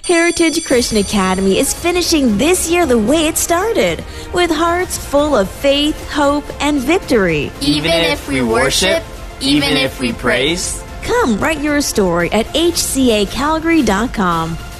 Heritage Christian Academy is finishing this year the way it started, with hearts full of faith, hope, and victory. Even if we worship, even if we praise. Come write your story at hcacalgary.com.